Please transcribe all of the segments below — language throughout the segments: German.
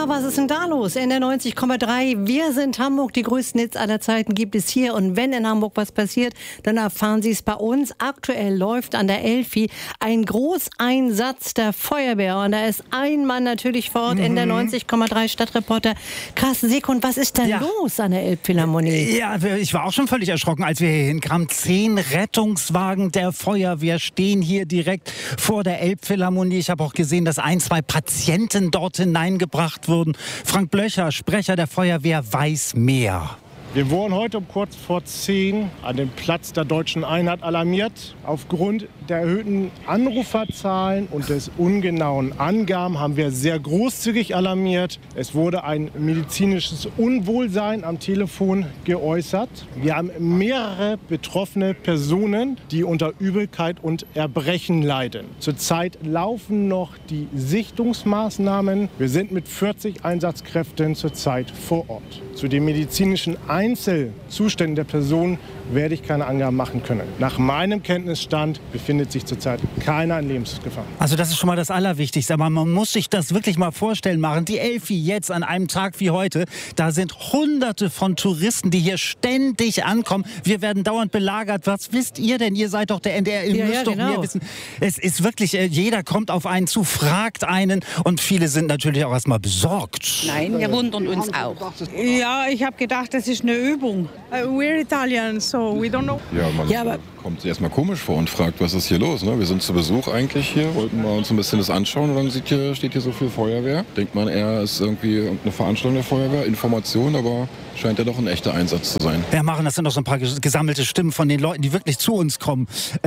Ja, was ist denn da los? NDR 90,3. Wir sind Hamburg. Die größten Hits aller Zeiten gibt es hier. Und wenn in Hamburg was passiert, dann erfahren Sie es bei uns. Aktuell läuft an der Elfi ein Großeinsatz der Feuerwehr. Und da ist ein Mann natürlich vor Ort. NDR 90,3 Stadtreporter Carsten Sekund. Was ist denn los an der Elbphilharmonie? Ja, ich war auch schon völlig erschrocken, als wir hier hinkamen. 10 Rettungswagen der Feuerwehr stehen hier direkt vor der Elbphilharmonie. Ich habe auch gesehen, dass 1, 2 Patienten dort hineingebracht wurden. Frank Blöcher, Sprecher der Feuerwehr, weiß mehr. Wir wurden heute um kurz vor 10 an dem Platz der Deutschen Einheit alarmiert. Aufgrund der erhöhten Anruferzahlen und des ungenauen Angaben haben wir sehr großzügig alarmiert. Es wurde ein medizinisches Unwohlsein am Telefon geäußert. Wir haben mehrere betroffene Personen, die unter Übelkeit und Erbrechen leiden. Zurzeit laufen noch die Sichtungsmaßnahmen. Wir sind mit 40 Einsatzkräften zurzeit vor Ort. Zu den medizinischen Einzelzuständen der Person werde ich keine Angaben machen können. Nach meinem Kenntnisstand befindet sich zurzeit keiner in Lebensgefahr. Also das ist schon mal das Allerwichtigste. Aber man muss sich das wirklich mal vorstellen machen. Die Elfi jetzt an einem Tag wie heute, da sind Hunderte von Touristen, die hier ständig ankommen. Wir werden dauernd belagert. Was wisst ihr denn? Ihr seid doch der NDR. Ihr müsst doch mehr wissen. Es ist wirklich, jeder kommt auf einen zu, fragt einen. Und viele sind natürlich auch erstmal besorgt. Nein, wir wundern uns auch. Ja, ich habe gedacht, das ist eine Übung. We're Italian, so we don't know. Ja, man kommt sich erstmal komisch vor und fragt, was ist hier los? Ne? Wir sind zu Besuch eigentlich hier, wollten mal uns ein bisschen das anschauen und dann steht hier so viel Feuerwehr. Denkt man eher, es ist irgendwie irgendeine Veranstaltung der Feuerwehr, Information, aber scheint ja doch ein echter Einsatz zu sein. Ja, Maren, das sind doch so ein paar gesammelte Stimmen von den Leuten, die wirklich zu uns kommen.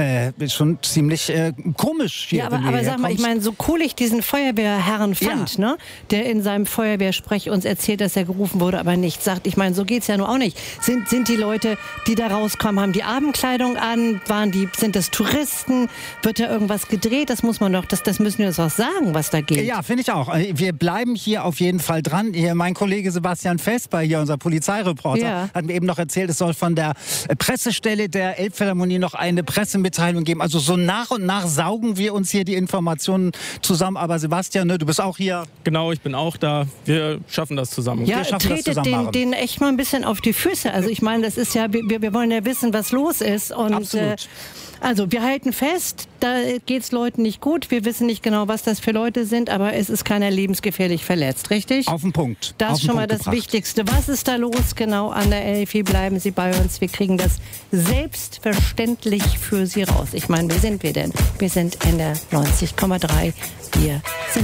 Schon ziemlich komisch hier. Ja, aber sag mal, ich meine, so cool ich diesen Feuerwehrherrn fand, ne? Der in seinem Feuerwehrsprech uns erzählt, dass er gerufen wurde, aber nichts sagt. Ich meine, so geht's ja nur auch nicht. Sind die Leute, die da rauskommen, haben die Abendkleidung an? Sind das Touristen? Wird da irgendwas gedreht? Das muss man doch, das müssen wir uns auch sagen, was da geht. Ja, finde ich auch. Wir bleiben hier auf jeden Fall dran. Hier, mein Kollege Sebastian Vesper, hier unser Polizeireporter, hat mir eben noch erzählt, es soll von der Pressestelle der Elbphilharmonie noch eine Pressemitteilung geben. Also so nach und nach saugen wir uns hier die Informationen zusammen. Aber Sebastian, ne, du bist auch hier. Genau, ich bin auch da. Wir schaffen das zusammen. Ja, tretet denen echt mal ein bisschen auf die Füße. Also ich meine, das ist ja, wir wollen ja wissen, was los ist. Und absolut. Also wir halten fest, da geht's Leuten nicht gut. Wir wissen nicht genau, was das für Leute sind, aber es ist keiner lebensgefährlich verletzt, richtig? Auf den Punkt. Das ist schon mal das Wichtigste. Was ist da los genau an der Elfi? Bleiben Sie bei uns. Wir kriegen das selbstverständlich für Sie raus. Ich meine, wer sind wir denn? Wir sind NDR 90,3. Wir sind